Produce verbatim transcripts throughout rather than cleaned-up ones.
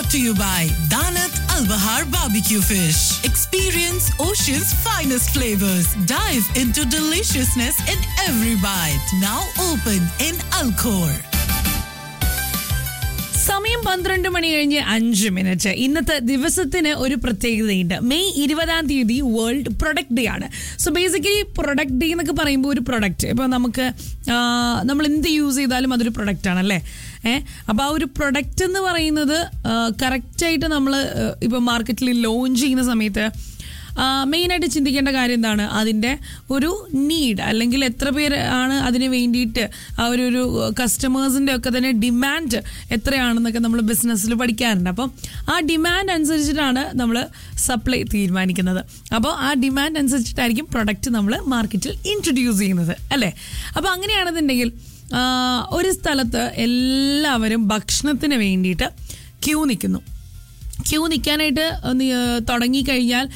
brought to you by Danat Al Bahar Barbecue Fish. Experience Ocean's finest flavors. Dive into deliciousness in every bite. Now open in Alcor. സമയം പന്ത്രണ്ട് മണി കഴിഞ്ഞ് അഞ്ച് minute. ഇന്നത്തെ ദിവസത്തിന് ഒരു പ്രത്യേകതയുണ്ട്. മെയ് ഇരുപതാം തീയതി വേൾഡ് പ്രൊഡക്റ്റ് ഡേ ആണ്. സോ ബേസിക്കലി പ്രൊഡക്റ്റ് ഡേ എന്നൊക്കെ പറയുമ്പോൾ ഒരു പ്രൊഡക്റ്റ് ഇപ്പോൾ നമുക്ക് നമ്മൾ എന്ത് യൂസ് ചെയ്താലും അതൊരു പ്രൊഡക്റ്റ് ആണല്ലേ. ഏഹ് അപ്പോൾ ആ ഒരു പ്രൊഡക്റ്റ് എന്ന് പറയുന്നത് കറക്റ്റായിട്ട് നമ്മൾ ഇപ്പോൾ മാർക്കറ്റിൽ ലോഞ്ച് ചെയ്യുന്ന സമയത്ത് മെയിനായിട്ട് ചിന്തിക്കേണ്ട കാര്യം എന്താണ്, അതിൻ്റെ ഒരു നീഡ് അല്ലെങ്കിൽ എത്ര പേര് ആണ് അതിന് വേണ്ടിയിട്ട് ആ ഒരു ഒരു കസ്റ്റമേഴ്സിൻ്റെ ഒക്കെ തന്നെ ഡിമാൻഡ് എത്രയാണെന്നൊക്കെ നമ്മൾ ബിസിനസ്സിൽ പഠിക്കാറുണ്ട്. അപ്പം ആ ഡിമാൻഡ് അനുസരിച്ചിട്ടാണ് നമ്മൾ സപ്ലൈ തീരുമാനിക്കുന്നത്. അപ്പോൾ ആ ഡിമാൻഡ് അനുസരിച്ചിട്ടായിരിക്കും പ്രൊഡക്റ്റ് നമ്മൾ മാർക്കറ്റിൽ ഇൻട്രൊഡ്യൂസ് ചെയ്യുന്നത് അല്ലേ. അപ്പോൾ അങ്ങനെയാണെന്നുണ്ടെങ്കിൽ ഒരു സ്ഥലത്ത് എല്ലാവരും ഭക്ഷണത്തിന് വേണ്ടിയിട്ട് ക്യൂ നിൽക്കുന്നു. ക്യൂ നിൽക്കാനായിട്ട് തുടങ്ങിക്കഴിഞ്ഞാൽ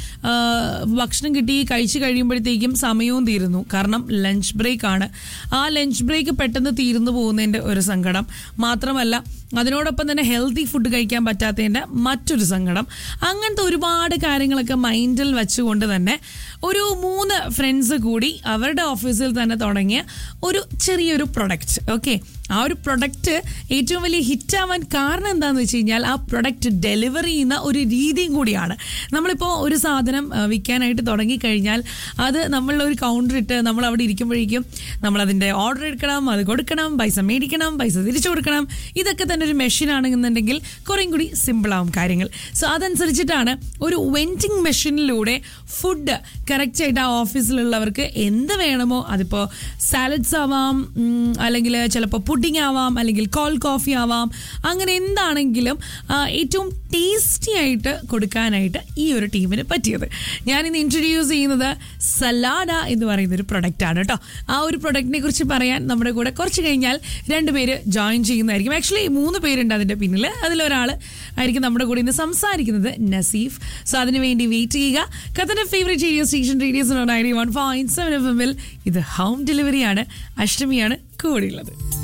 ഭക്ഷണം കിട്ടി കഴിച്ച് കഴിയുമ്പോഴത്തേക്കും സമയവും തീരുന്നു. കാരണം ലഞ്ച് ബ്രേക്കാണ്. ആ ലഞ്ച് ബ്രേക്ക് പെട്ടെന്ന് തീർന്നു പോകുന്നതിൻ്റെ ഒരു സങ്കടം മാത്രമല്ല, അതിനോടൊപ്പം തന്നെ ഹെൽത്തി ഫുഡ് കഴിക്കാൻ പറ്റാത്തതിൻ്റെ മറ്റൊരു സങ്കടം. അങ്ങനത്തെ ഒരുപാട് കാര്യങ്ങളൊക്കെ മൈൻഡിൽ വെച്ചുകൊണ്ട് തന്നെ ഒരു മൂന്ന് ഫ്രണ്ട്സ് കൂടി അവരുടെ ഓഫീസിൽ തന്നെ തുടങ്ങിയ ഒരു ചെറിയൊരു പ്രൊഡക്റ്റ്. ഓക്കെ, ആ ഒരു പ്രൊഡക്റ്റ് ഏറ്റവും വലിയ ഹിറ്റാവാൻ കാരണം എന്താണെന്ന് വെച്ച് കഴിഞ്ഞാൽ ആ പ്രൊഡക്റ്റ് ഡെലിവറി ചെയ്യുന്ന ഒരു രീതിയും കൂടിയാണ്. നമ്മളിപ്പോൾ ഒരു സാധനം വിൽക്കാനായിട്ട് തുടങ്ങിക്കഴിഞ്ഞാൽ അത് നമ്മളൊരു കൗണ്ടർ ഇട്ട് നമ്മൾ അവിടെ ഇരിക്കുമ്പോഴേക്കും നമ്മളതിൻ്റെ ഓർഡർ എടുക്കണം, അത് കൊടുക്കണം, പൈസ മേടിക്കണം, പൈസ തിരിച്ചു കൊടുക്കണം. ഇതൊക്കെ തന്നെ ഒരു മെഷീൻ ആണെന്നുണ്ടെങ്കിൽ കുറേയും കൂടി സിമ്പിളാവും കാര്യങ്ങൾ. സോ അതനുസരിച്ചിട്ടാണ് ഒരു വെൻഡിങ് മെഷീനിലൂടെ ഫുഡ് കറക്റ്റായിട്ട് ആ ഓഫീസിലുള്ളവർക്ക് എന്ത് വേണമോ, അതിപ്പോൾ സാലഡ്സ് ആവാം, അല്ലെങ്കിൽ ചിലപ്പോൾ പുഡിംഗ് ആവാം, അല്ലെങ്കിൽ കോൾഡ് കോഫി ആവാം, അങ്ങനെ എന്താണെങ്കിലും ഏറ്റവും ടേസ്റ്റി ആയിട്ട് കൊടുക്കാനായിട്ട് ഈ ഒരു ടീമിന് പറ്റിയത്. ഞാനിന്ന് ഇൻട്രൊഡ്യൂസ് ചെയ്യുന്നത് സലാഡ എന്ന് പറയുന്നൊരു പ്രൊഡക്റ്റാണ് കേട്ടോ. ആ ഒരു പ്രൊഡക്റ്റിനെ കുറിച്ച് പറയാൻ നമ്മുടെ കൂടെ കുറച്ച് കഴിഞ്ഞാൽ രണ്ടുപേര് ജോയിൻ ചെയ്യുന്നതായിരിക്കും. ആക്ച്വലി മൂന്ന് പേരുണ്ട് അതിൻ്റെ പിന്നിൽ. അതിലൊരാൾ ആയിരിക്കും നമ്മുടെ കൂടെ ഇന്ന് സംസാരിക്കുന്നത്, നസീഫ്. സോ അതിനു വേണ്ടി വെയിറ്റ് ചെയ്യുക. ഖത്തറിന്റെ favourite radio station radios ninety one point seven F എമ്മിൽ ഇത് ഹോം ഡെലിവറിയാണ്. അഷ്ടമിയാണ് കൂടെയുള്ളത്.